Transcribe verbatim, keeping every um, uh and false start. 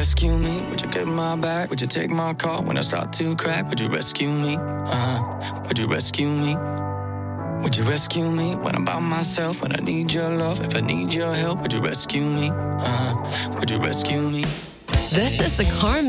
rescue me? Would you get my back? Would you take my call when I start to crack? Would you rescue me? Uh, would you rescue me? Would you rescue me when I'm by myself? When I need your love, if I need your help, would you rescue me? Uh, would you rescue me? This is the Carmen